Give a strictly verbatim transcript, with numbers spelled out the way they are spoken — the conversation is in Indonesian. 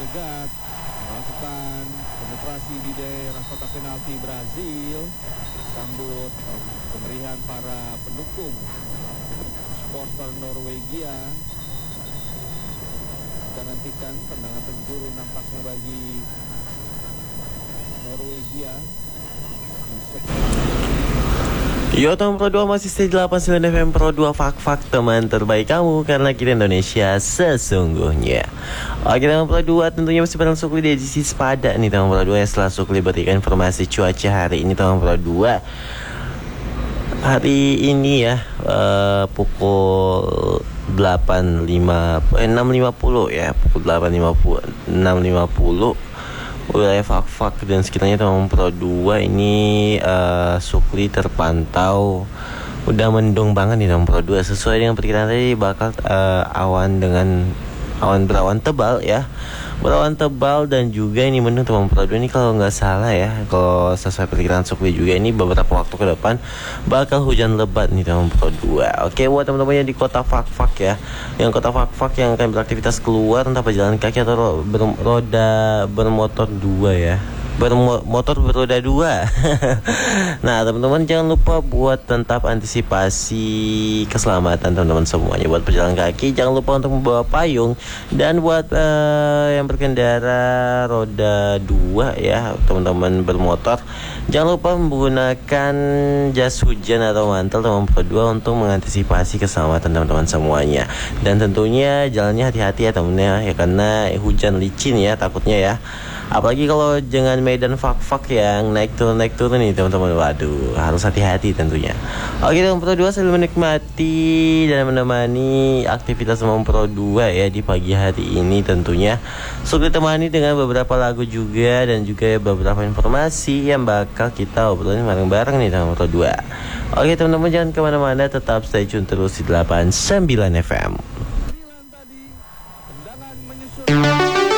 Odegaard melakukan penetrasi di daerah kotak penalti Brazil. Sambut kemerihan para pendukung supporter Norwegia. Kita nantikan tendangan penjuru nampaknya bagi Norwegia. Yo, tahun Pro dua masih stay delapan puluh sembilan F M Pro dua, fak-fak teman terbaik kamu, karena kita Indonesia sesungguhnya. Oke, tahun Pro dua tentunya masih bareng Sukli di edisi sepada nih tahun Pro dua, yang setelah Sukli berikan informasi cuaca hari ini tahun Pro dua. Hari ini ya uh, pukul delapan lima puluh, eh, enam lima puluh ya, pukul delapan lima puluh, enam lima puluh wilayah fak-fak dan sekitarnya tahun Pro dua ini uh, Sukli terpantau udah mendung banget di tahun Pro dua. Sesuai dengan perkiraan tadi bakal uh, awan dengan awan berawan tebal ya, berawan tebal dan juga ini mendung tahun Pro dua ini kalau nggak salah ya, kalau sesuai perkiraan Sukli juga ini beberapa waktu ke depan bakal hujan lebat nih tahun Pro dua. Oke, buat teman-teman yang di kota fak-fak ya, yang kota fak-fak yang akan beraktivitas keluar entah berjalan kaki atau ro- ber- roda bermotor dua ya, bermotor beroda dua. Nah, teman-teman jangan lupa buat tetap antisipasi keselamatan teman-teman semuanya. Buat pejalan kaki jangan lupa untuk membawa payung, dan buat uh, yang berkendara roda dua ya, teman-teman bermotor jangan lupa menggunakan jas hujan atau mantel teman Pro dua untuk mengantisipasi keselamatan teman-teman semuanya. Dan tentunya jalannya hati-hati ya teman-teman ya, karena hujan licin ya takutnya ya. Apalagi kalau dengan medan fak-fak yang naik turun naik turun nih teman-teman, waduh harus hati-hati tentunya. Oke, teman Pro dua sambil menikmati dan menemani aktivitas teman Pro dua ya di pagi hari ini tentunya. Sudah ditemani dengan beberapa lagu juga dan juga beberapa informasi yang bakal kita obrolin bareng-bareng nih teman Pro dua. Oke teman-teman, jangan kemana-mana, tetap stay tune terus di delapan puluh sembilan F M.